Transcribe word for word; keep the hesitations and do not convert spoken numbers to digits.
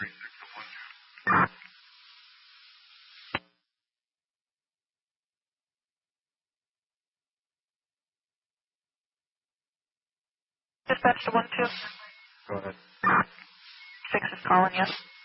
Dispatch to one two. Go ahead. Six is calling, yes.